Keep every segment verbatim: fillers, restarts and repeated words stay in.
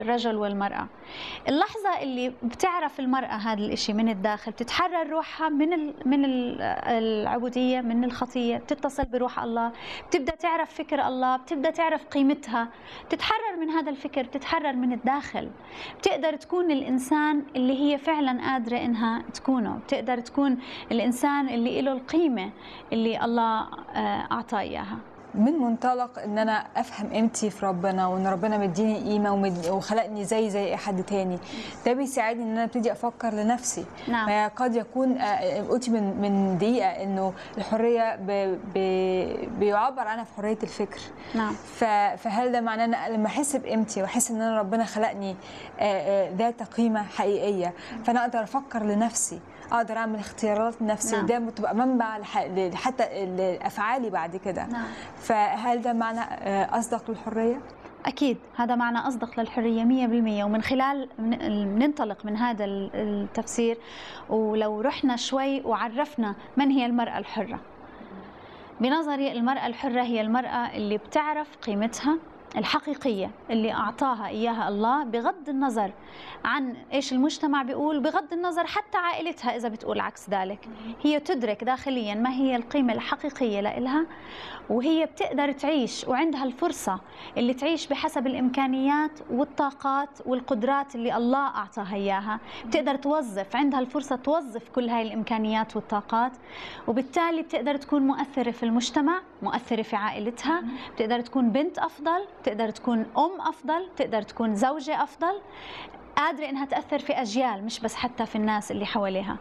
الرجل والمرأة. اللحظة اللي بتعرف المرأة هذا الإشي من الداخل بتتحرر روحها من ال من ال العبودية، من الخطية، بتتصل بروح الله، بتبدأ تعرف فكر الله، بتبدأ تعرف قيمتها، بتتحرر من هذا الفكر، بتتحرر من الداخل، بتقدر تكون الإنسان اللي هي فعلا قادرة إنها تكونه، بتقدر تكون الإنسان اللي له القيمة اللي الله أعطاه إياها. من منطلق ان انا افهم قيمتي في ربنا، وان ربنا مديني قيمه وخلقني زي زي اي حد تاني، ده بيساعدني ان انا ابتدي افكر لنفسي. نعم. فقد يكون قلتي من من دقيقه انه الحريه ب ب بيعبر عنها في حريه الفكر. نعم. فهل ده معناه ان لما احس بقيمتي واحس ان انا ربنا خلقني ذات قيمه حقيقيه، فانا اقدر افكر لنفسي، اقدر اعمل اختيارات لنفسي. نعم. وده بتبقى منبع حتى لافعالي بعد كده. نعم. فهل ده معنى أصدق للحرية؟ أكيد هذا معنى أصدق للحرية مية بالمية. ومن خلال ننطلق من هذا التفسير، ولو رحنا شوي وعرفنا من هي المرأة الحرة. بنظري المرأة الحرة هي المرأة اللي بتعرف قيمتها الحقيقية اللي أعطاها إياها الله، بغض النظر عن إيش المجتمع بيقول، بغض النظر حتى عائلتها إذا بتقول عكس ذلك. هي تدرك داخليا ما هي القيمة الحقيقية لإلها، وهي بتقدر تعيش وعندها الفرصة اللي تعيش بحسب الإمكانيات والطاقات والقدرات اللي الله أعطاها إياها. بتقدر توظف، عندها الفرصة توظف كل هاي الإمكانيات والطاقات، وبالتالي بتقدر تكون مؤثرة في المجتمع، مؤثرة في عائلتها، بتقدر تكون بنت أفضل، تقدر تكون أم أفضل، تقدر تكون زوجة أفضل، قادرة إنها تأثر في أجيال، مش بس حتى في الناس اللي حواليها.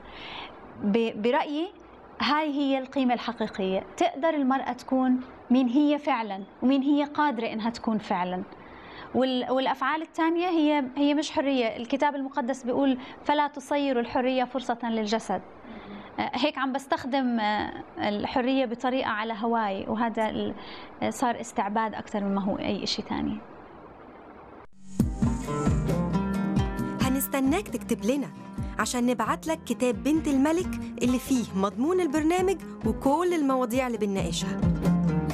برأيي هاي هي القيمة الحقيقية. تقدر المرأة تكون مين هي فعلا، ومين هي قادرة إنها تكون فعلا. والأفعال الثانية هي هي مش حرية. الكتاب المقدس بيقول فلا تصيروا الحرية فرصة للجسد. هيك عم بستخدم الحرية بطريقة على هواي، وهذا صار استعباد أكثر مما هو أي شيء ثاني. هنستناك تكتب لنا عشان نبعت لك كتاب بنت الملك اللي فيه مضمون البرنامج وكل المواضيع اللي بنناقشها.